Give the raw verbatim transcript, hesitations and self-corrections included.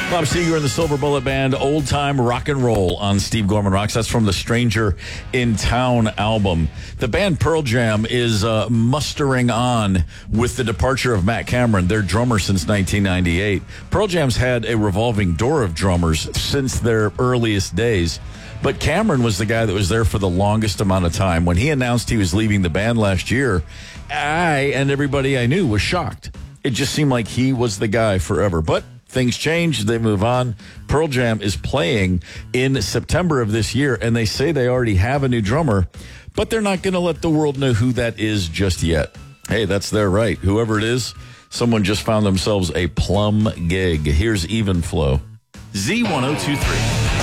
Bob Seger and the Silver Bullet Band, Old Time Rock and Roll on Steve Gorman Rocks. That's from the Stranger in Town album. The band Pearl Jam is uh, mustering on with the departure of Matt Cameron, their drummer since nineteen ninety-eight. Pearl Jam's had a revolving door of drummers since their earliest days, but Cameron was the guy that was there for the longest amount of time. When he announced he was leaving the band last year, I and everybody I knew was shocked. It just seemed like he was the guy forever. But things change. They move on. Pearl Jam is playing in September of this year, and they say they already have a new drummer, but they're not going to let the world know who that is just yet. Hey, that's their right. Whoever it is, someone just found themselves a plum gig. Here's Even Flow. Z ten twenty-three.